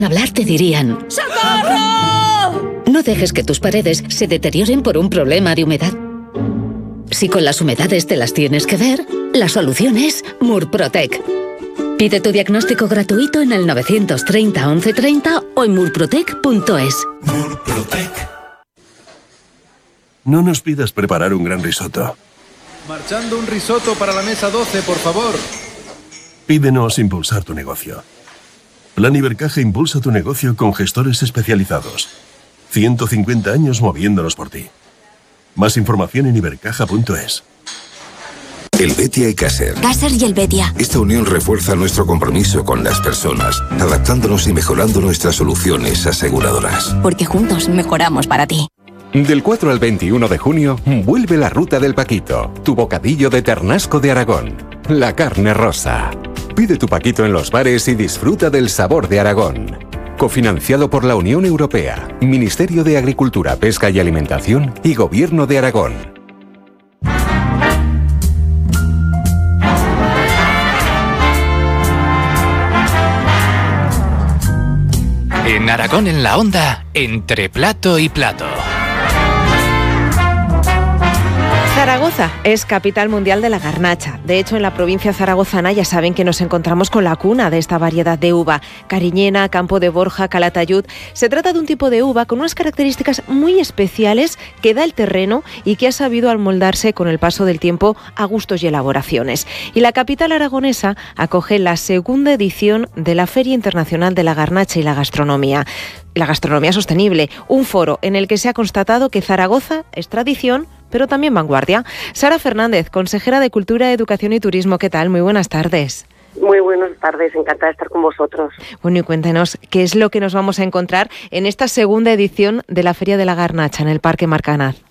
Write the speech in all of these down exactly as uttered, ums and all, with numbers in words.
hablar te dirían: ¡socorro! No dejes que tus paredes se deterioren por un problema de humedad. Si con las humedades te las tienes que ver, la solución es Murprotec. Pide tu diagnóstico gratuito en el novecientos treinta once treinta o en murprotec punto es. Murprotec. No nos pidas preparar un gran risotto. Marchando un risotto para la mesa doce, por favor. Pídenos impulsar tu negocio. Plan Ibercaja impulsa tu negocio con gestores especializados. ciento cincuenta años moviéndonos por ti. Más información en ibercaja punto es. Helvetia y Caser. Caser y Helvetia. Esta unión refuerza nuestro compromiso con las personas, adaptándonos y mejorando nuestras soluciones aseguradoras. Porque juntos mejoramos para ti. Del cuatro al veintiuno de junio, vuelve la Ruta del Paquito, tu bocadillo de ternasco de Aragón. La carne rosa. Pide tu paquito en los bares y disfruta del sabor de Aragón. Cofinanciado por la Unión Europea, Ministerio de Agricultura, Pesca y Alimentación y Gobierno de Aragón. En Aragón en la Onda, entre plato y plato. Zaragoza es capital mundial de la garnacha. De hecho, en la provincia zaragozana ya saben que nos encontramos con la cuna de esta variedad de uva. Cariñena, Campo de Borja, Calatayud. Se trata de un tipo de uva con unas características muy especiales que da el terreno y que ha sabido amoldarse con el paso del tiempo a gustos y elaboraciones. Y la capital aragonesa acoge la segunda edición de la Feria Internacional de la Garnacha y la Gastronomía. La gastronomía sostenible, un foro en el que se ha constatado que Zaragoza es tradición, pero también vanguardia. Sara Fernández, consejera de Cultura, Educación y Turismo, ¿qué tal? Muy buenas tardes. Muy buenas tardes, encantada de estar con vosotros. Bueno, y cuéntenos qué es lo que nos vamos a encontrar en esta segunda edición de la Feria de la Garnacha en el Parque Marcanaz.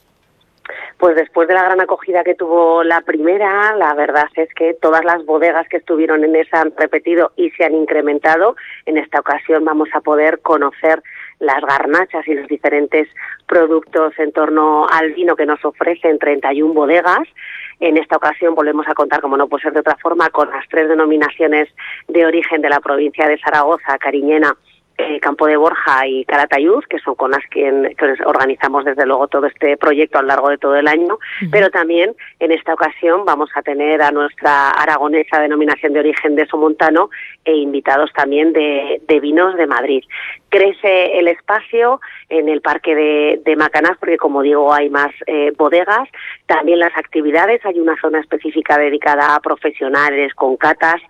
Pues después de la gran acogida que tuvo la primera, la verdad es que todas las bodegas que estuvieron en esa han repetido y se han incrementado. En esta ocasión vamos a poder conocer las garnachas y los diferentes productos en torno al vino que nos ofrecen treinta y una bodegas. En esta ocasión volvemos a contar, como no puede ser de otra forma, con las tres denominaciones de origen de la provincia de Zaragoza: Cariñena, Eh, Campo de Borja y Calatayud, que son con las que, que organizamos desde luego todo este proyecto a lo largo de todo el año, uh-huh. Pero también en esta ocasión vamos a tener a nuestra aragonesa denominación de origen de Somontano e invitados también de, de vinos de Madrid. Crece el espacio en el parque de, de Macanaz porque, como digo, hay más eh, bodegas, también las actividades, hay una zona específica dedicada a profesionales con catas,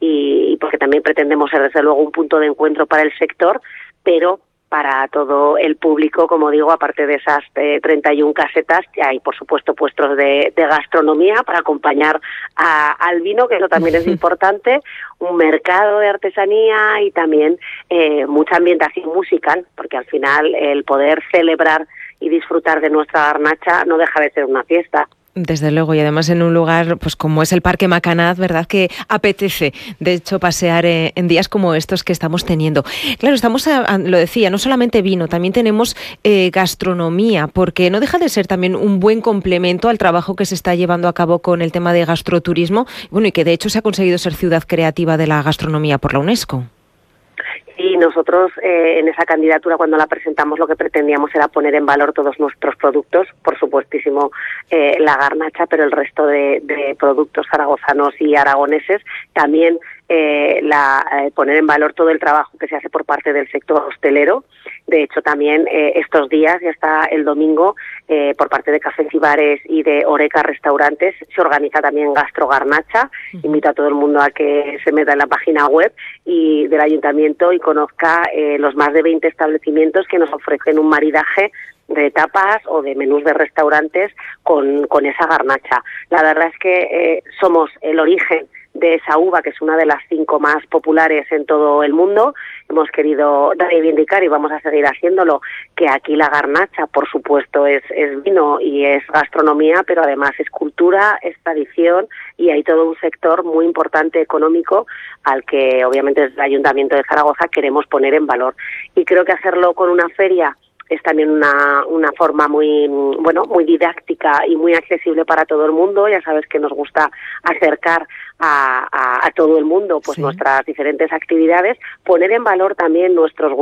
y porque también pretendemos ser desde luego un punto de encuentro para el sector, pero para todo el público, como digo, aparte de esas eh, treinta y una casetas, ya hay por supuesto puestos de, de gastronomía para acompañar a, al vino, que eso también es importante, un mercado de artesanía y también eh, mucha ambientación musical, porque al final el poder celebrar y disfrutar de nuestra garnacha no deja de ser una fiesta. Desde luego, y además en un lugar pues como es el Parque Macanaz, ¿verdad?, que apetece, de hecho, pasear eh, en días como estos que estamos teniendo. Claro, estamos, a, a, lo decía, no solamente vino, también tenemos eh, gastronomía, porque no deja de ser también un buen complemento al trabajo que se está llevando a cabo con el tema de gastroturismo, bueno, y que de hecho se ha conseguido ser ciudad creativa de la gastronomía por la UNESCO. Y nosotros eh, en esa candidatura, cuando la presentamos, lo que pretendíamos era poner en valor todos nuestros productos, por supuestísimo eh, la garnacha, pero el resto de, de productos zaragozanos y aragoneses, también eh, la, eh, poner en valor todo el trabajo que se hace por parte del sector hostelero. De hecho, también eh, estos días, ya está el domingo, eh, por parte de Cafés y Bares y de Oreca Restaurantes, se organiza también Gastrogarnacha. Uh-huh. Invito a todo el mundo a que se meta en la página web y del ayuntamiento y conozca eh, los más de veinte establecimientos que nos ofrecen un maridaje de tapas o de menús de restaurantes con, con esa garnacha. La verdad es que eh, somos el origen de esa uva, que es una de las cinco más populares en todo el mundo. Hemos querido reivindicar, y vamos a seguir haciéndolo, que aquí la garnacha, por supuesto, es, es vino y es gastronomía, pero además es cultura, es tradición, y hay todo un sector muy importante económico al que, obviamente, desde el Ayuntamiento de Zaragoza queremos poner en valor. Y creo que hacerlo con una feria es también una, una forma muy, bueno, muy didáctica y muy accesible para todo el mundo. Ya sabes que nos gusta acercar a, a, a todo el mundo pues sí. nuestras diferentes actividades, poner en valor también nuestros